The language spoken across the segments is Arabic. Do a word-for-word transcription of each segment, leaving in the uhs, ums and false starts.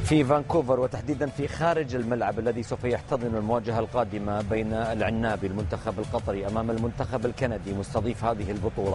في فانكوفر وتحديدا في خارج الملعب الذي سوف يحتضن المواجهة القادمة بين العنابي المنتخب القطري أمام المنتخب الكندي مستضيف هذه البطولة،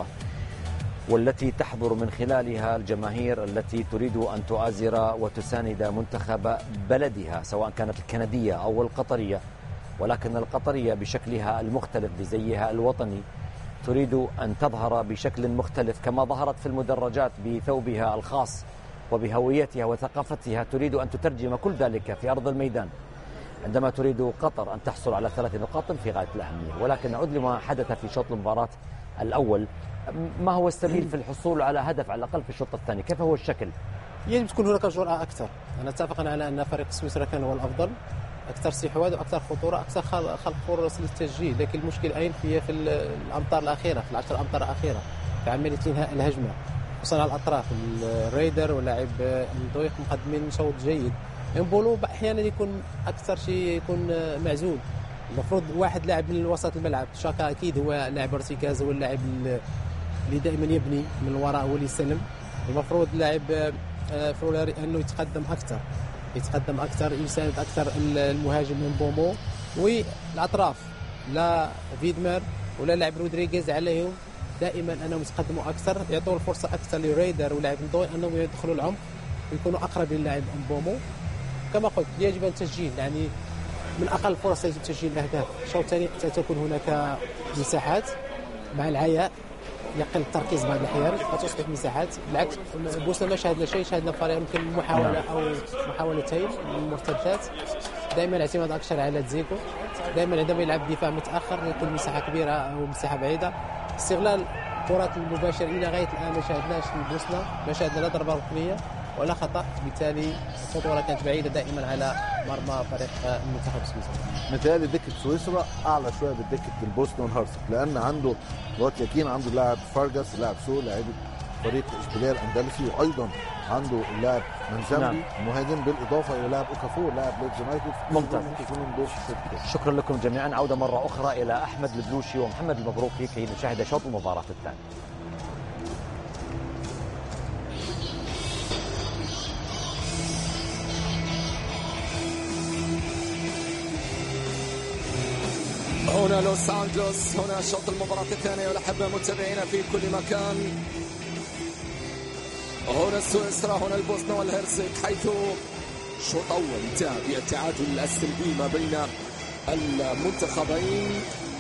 والتي تحضر من خلالها الجماهير التي تريد أن تؤازر وتساند منتخب بلدها سواء كانت الكندية أو القطرية، ولكن القطرية بشكلها المختلف بزيها الوطني تريد أن تظهر بشكل مختلف كما ظهرت في المدرجات بثوبها الخاص وبهويتها وثقافتها، تريد أن تترجم كل ذلك في أرض الميدان عندما تريد قطر أن تحصل على ثلاث نقاط في غاية الأهمية. ولكن نعود لما حدث في شوط المباراة الأول، ما هو السبيل في الحصول على هدف على الأقل في الشوط الثاني؟ كيف هو الشكل؟ يجب تكون هناك جرأة أكثر. أنا أتفق على أن فريق سويسرا كان هو الأفضل، أكثر استحواذ وأكثر خطورة، أكثر خلق فرص للتسجيل، لكن المشكل أين هي في الأمتار الأخيرة، في العشر أمتار الأخيرة في عملية إنهاء الهجمة، خصوصا على الأطراف. الريدر ولاعب ندويق مقدمين شوط جيد، امبولو أحيانا يكون أكثر شيء يكون معزول. المفروض واحد لاعب من وسط الملعب، شاكا أكيد هو لاعب ارتكاز، هو اللاعب اللي دائما يبني من الوراء، هو اللي يسلم. المفروض لاعب فرولاري أنه يتقدم أكثر يتقدم أكثر يساند أكثر المهاجم من بومو، والأطراف لا فيدمر ولا لاعب رودريغيز عليهم دائما أنهم يتقدموا أكثر، يعطوا الفرصة أكثر لريدر ولاعب ندوي أنهم يدخلوا العمق ويكونوا أقرب للاعب بومو. كما قلت يجب التسجيل، يعني من أقل الفرص يجب تسجيل الأهداف. الشوط الثاني تكون هناك مساحات مع العياء، يقل التركيز بعض الأحيان فتصبح مساحات. بالعكس بوسنا ما شاهدنا شيء، شاهدنا فريق يمكن محاولة أو محاولتين من المرتدات، دائما اعتماد أكثر على تزيكو، دائما عندما يلعب دفاع متأخر يكون مساحة كبيرة أو مساحة بعيدة. استغلال الكرات المباشرة إلى غاية الآن ما شاهدناش في بوسنا، ما شاهدنا لا ضربة ركنية ولا خطأ، بالتالي الخطورة كانت بعيدة دائما على مرمى فريق المنتخب السويسري. مثالي دكة سويسرا أعلى شوية بدكة البوسنة والهرسك، لأن عنده لغات يكين، عنده لاعب فارغاس، لاعب سو، لاعب فريق إشبيلية الأندلسي، وأيضا عنده اللاعب منزمبي نعم. مهاجم، بالإضافة إلى لاعب أوكافور لاعب ليدز يونايتد. ممتاز. شكرا لكم جميعا. عودة مرة أخرى إلى أحمد البلوشي ومحمد المبروكي كي نشاهد شوط المباراة الثاني. هنا لوس أنجلوس، هنا شوط المباراة الثانية والأحبة متابعينا في كل مكان. هنا سويسرا، هنا البوسنة والهرسك، حيث شوط أول انتهى بالتعادل السلبي ما بين المنتخبين.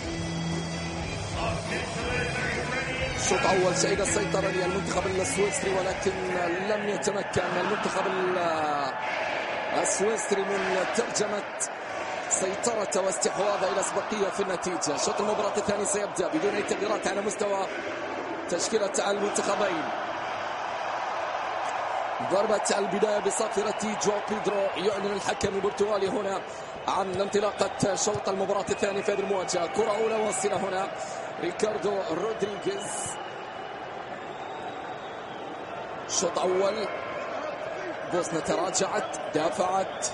شوط أول شهد السيطرة للمنتخب السويسري، ولكن لم يتمكن المنتخب السويسري من ترجمة سيطرة واستحواذ إلى أسبقية في النتيجة. شوط المباراة الثاني سيبدأ بدون أي تغييرات على مستوى تشكيلة المنتخبين. ضربة البداية بصافرة جو بيدرو، يعلن الحكم البرتغالي هنا عن انطلاقة شوط المباراة الثاني في هذه المواجهة. كرة أولى واصلة هنا ريكاردو رودريغيز. شوط أول بوسنا تراجعت، دافعت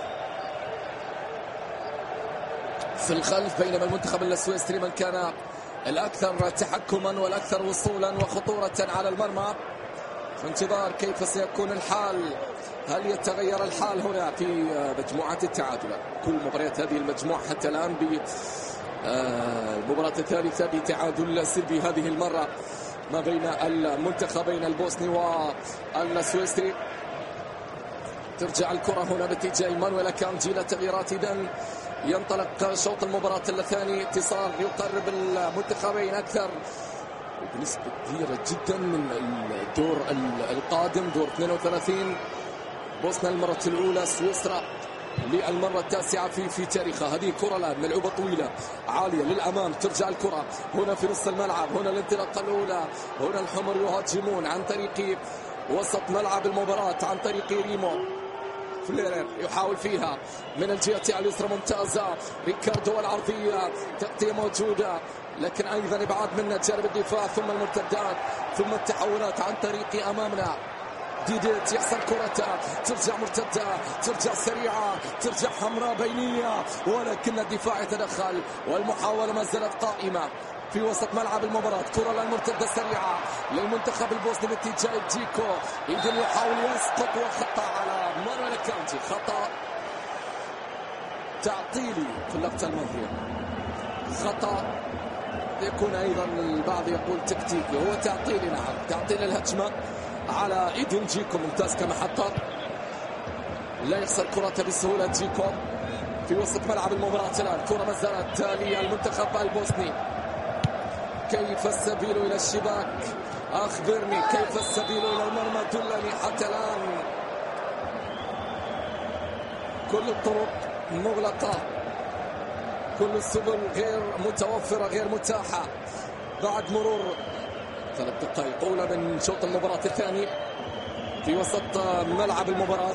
في الخلف، بينما المنتخب السويسري من كان الأكثر تحكما والأكثر وصولا وخطورة على المرمى. في انتظار كيف سيكون الحال، هل يتغير الحال هنا في مجموعة التعادل؟ كل مباريات هذه المجموعة حتى الآن بالمباراة الثالثة بتعادل سلبي، هذه المرة ما بين المنتخبين البوسني والسويسري. ترجع الكرة هنا باتجاه مانويل أكانجي، لا تغييرات إذن. ينطلق شوط المباراة الثاني، اتصال يقرب المنتخبين أكثر بنسبة كبيرة جدا من الدور القادم، دور اثنين وثلاثين. بوسنا المرة الأولى، سويسرا للمرة التاسعة في في تاريخها. هذه كرة الآن ملعوبة طويلة عالية للأمام، ترجع الكرة هنا في نص الملعب، هنا الانطلاقة الأولى، هنا الحمر يهاجمون عن طريق وسط ملعب المباراة، عن طريق ريمو فليرر يحاول فيها من الجهة اليسرى، ممتازة ريكاردو، العرضية تغطية موجودة، لكن أيضا إبعاد من جانب الدفاع، ثم المرتدات، ثم التحولات عن طريق أمامنا ديديت يحصل كرتها، ترجع مرتدة، ترجع سريعة، ترجع حمراء بينية، ولكن الدفاع يتدخل والمحاولة ما زالت قائمة. في وسط ملعب المباراة. كرة للمرتدة سريعة للمنتخب البوسني باتجاه جيكو، يقدر يحاول يسقط وخطأ على مانويل أكانجي، خطأ تعطيلي في اللقطة الماضية، خطأ يكون أيضا البعض يقول تكتيكي، هو تعطيلي. نعم تعطيل الهجمة على إيدين جيكو، ممتاز كمحطة، لا يخسر كرة بسهولة جيكو في وسط ملعب المباراة. الآن كرة ما زالت للمنتخب البوسني، كيف السبيل إلى الشباك؟ أخبرني كيف السبيل إلى المرمى؟ دلني حتى الآن كل الطرق مغلقة، كل السبل غير متوفرة غير متاحة بعد مرور ثلاث دقائق أولى من شوط المباراة الثاني في وسط ملعب المباراة.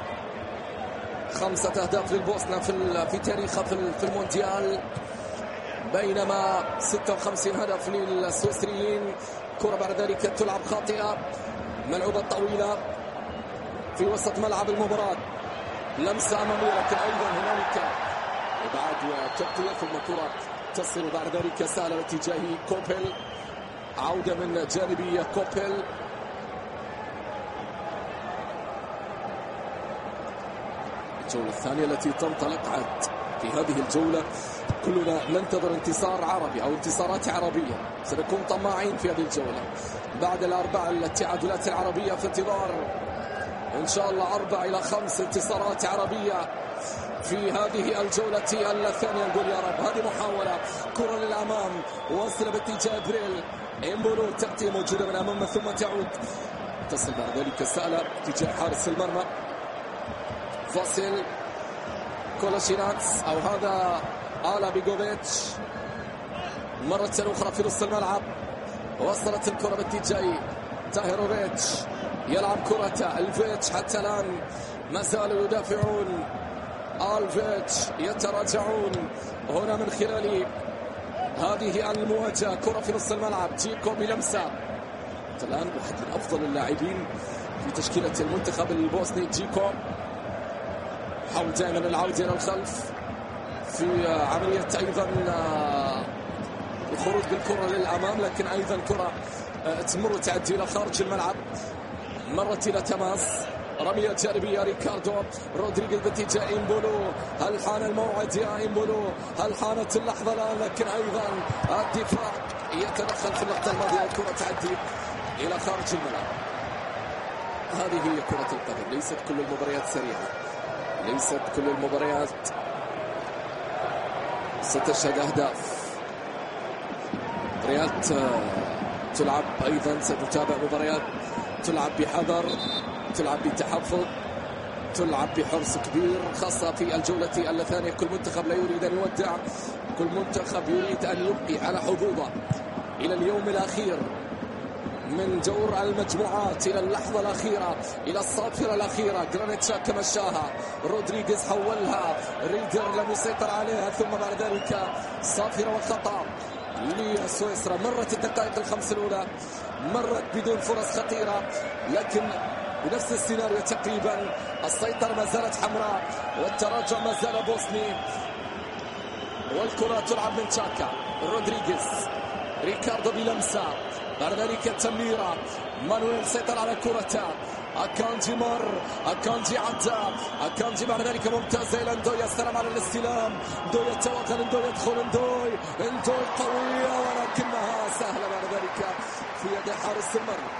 خمسة أهداف للبوسنة في في تاريخها في المونديال، بينما ستة وخمسين هدف للسويسريين. كرة بعد ذلك تلعب خاطئة، ملعوبة طويلة في وسط ملعب المباراة، لمسة أمامية لكن أيضا هنالك إبعاد وتغطية، ثم كرة تصل بعد ذلك سهلة باتجاه كوبيل، عودة من جانبية كوبيل. الجولة الثانية التي تنطلق عد في هذه الجولة كلنا ننتظر انتصار عربي أو انتصارات عربية، سنكون طماعين في هذه الجولة بعد الأربع التعادلات العربية، في انتظار إن شاء الله أربع إلى خمس انتصارات عربية في هذه الجولة الثانية. نقول يا رب. هذه محاولة، كرة للأمام واصلة باتجاه بريل، إمبولو تغطية موجودة من أمام ثم تعود، تصل بعد ذلك السألة اتجاه حارس المرمى فاسيل كولاشيناتس، أو هذا آلا بيغوفيتش مرة أخرى في نص الملعب. وصلت الكرة باتجاه تاهيروفيتش، يلعب كرة الفيتش، حتى الآن ما زالوا يدافعون. الفيتش يتراجعون هنا من خلال هذه المواجهة. كرة في نص الملعب، جيكو بلمسة، الآن واحد من أفضل اللاعبين في تشكيلة المنتخب البوسني جيكو، حاول دائما العودة إلى الخلف في عملية أيضا الخروج بالكرة للأمام، لكن أيضا كرة تمر وتعدي إلى خارج الملعب، مرت إلى تماس، رمية جانبية ريكاردو رودريغيز باتجاه إمبولو. هل حان الموعد يا إمبولو؟ هل حانت اللحظة الآن؟ لكن أيضا الدفاع يتدخل في اللقطة الماضية، الكرة تعدي إلى خارج الملعب. هذه هي كرة القدم، ليست كل المباريات سريعة، ليست كل المباريات ستشهد أهداف. مباريات تلعب أيضا، ستتابع مباريات تلعب بحذر، تلعب بتحفظ، تلعب بحرص كبير، خاصة في الجولة الثانية. كل منتخب لا يريد أن يودع، كل منتخب يريد أن يبقي على حظوظه إلى اليوم الأخير من دور المجموعات، إلى اللحظة الأخيرة، إلى الصافرة الأخيرة. جرانيتشا كمشاها، رودريغيز حولها، ريدر لم يسيطر عليها، ثم بعد ذلك صافرة وخطأ لسويسرا. مرت الدقائق الخمس الأولى، مرت بدون فرص خطيرة، لكن بنفس السيناريو تقريبا. السيطرة ما زالت حمراء والتراجع ما زال بوسني، والكرة تلعب من تشاكا، رودريغيز، ريكاردو بلمسة، بعد ذلك التمريرة، مانويل سيطر على كرته، أكانجي مر، أكانجي عدى، أكانجي بعد ذلك ممتاز إلى اندوي، السلام على الاستلام، اندوي يتوغل، اندوي يدخل، اندوي اندوي قوية ولكنها سهلة بعد ذلك في يد حارس المرمى.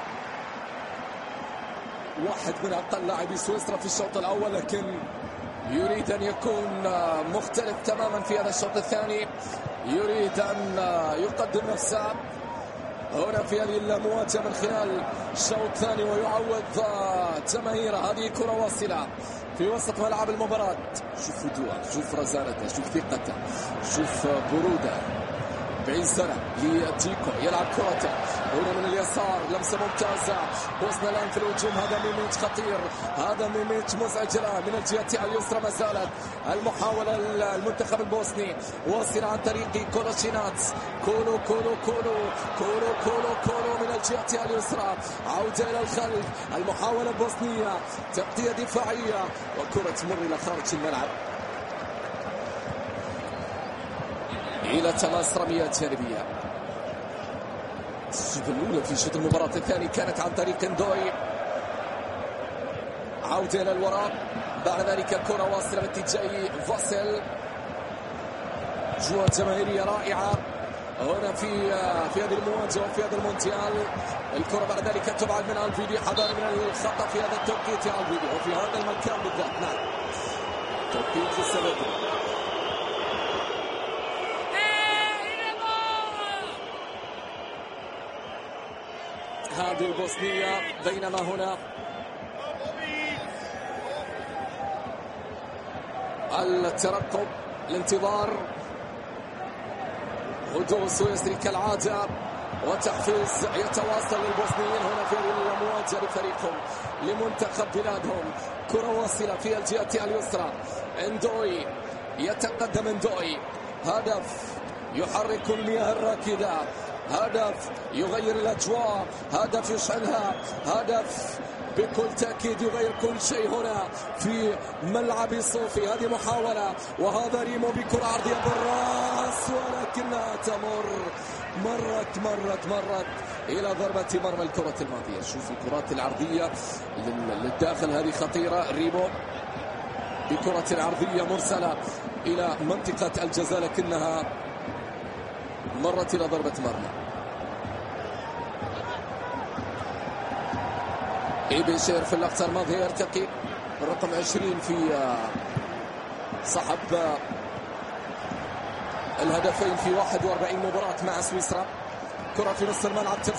واحد من أقل لاعبي سويسرا في الشوط الأول، لكن يريد أن يكون مختلف تماما في هذا الشوط الثاني، يريد أن يقدم نفسه هنا في هذه المواجهة من خلال الشوط الثاني ويعوض جماهيره. هذه كرة واصلة في وسط ملعب المباراة، شوف هدوءه، شوف رزانته، شوف ثقته، شوف بروده. بعيد سنة لجيكو، يلعب كرته هنا من اليسار، لمسة ممتازة. بوسنا الآن في الهجوم، هذا ميميتش خطير، هذا ميميتش مزعج الآن من الجهة اليسرى. ما زالت المحاولة المنتخب البوسني واصلة عن طريق كولاشيناتس، كولو كولو كولو كولو كولو كولو من الجهة اليسرى، عودة إلى الخلف، المحاولة البوسنية، تغطية دفاعية، وكرة تمر إلى خارج الملعب إلى تماس رمية جانبية. التسديدة الأولى في شوط المباراة الثاني كانت عن طريق اندوي. عودة إلى الوراء، بعد ذلك كرة واصلة باتجاه فاسل. جوة جماهيرية رائعة هنا في في هذه المواجهة وفي هذا المونديال. الكرة بعد ذلك تبعد من الفيديو، حذر من الخطأ في هذا التوقيت يا الفيديو وفي هذا المكان بالذات. نعم توقيت السبب. هذه البوسنية بينما هنا الترقب، الانتظار، هدوء سويسري كالعادة وتحفيز يتواصل للبوسنيين هنا في المواجهة لفريقهم لمنتخب بلادهم. كرة واصلة في الجهة اليسرى، اندوي يتقدم، اندوي هدف يحرك المياه الراكدة، هدف يغير الأجواء، هدف يشعلها، هدف بكل تأكيد يغير كل شيء هنا في ملعب صوفي. هذه محاولة وهذا ريمو بكرة عرضية بالراس ولكنها تمر، مرت مرت مرت إلى ضربة مرمى الكرة الماضية. شوف الكرات العرضية للداخل هذه خطيرة. ريمو بكرة عرضية مرسلة إلى منطقة الجزاء لكنها مرت إلى ضربة مرمى. إيبيشير في اللقطة الماضية يرتقي الرقم عشرين في صحب الهدفين في واحد وأربعين مباراة مع سويسرا. كرة في نص الملعب